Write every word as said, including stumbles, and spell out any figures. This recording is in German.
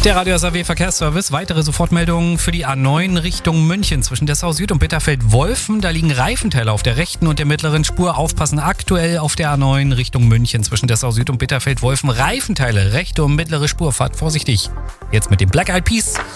Der Radio S A W Verkehrsservice. Weitere Sofortmeldungen für die A neun Richtung München zwischen Dessau Süd und Bitterfeld-Wolfen. Da liegen Reifenteile auf der rechten und der mittleren Spur. Aufpassen, aktuell auf der A neun Richtung München zwischen Dessau Süd und Bitterfeld-Wolfen. Reifenteile, rechte und mittlere Spur. Fahrt vorsichtig. Jetzt mit den Black Eyed Peas.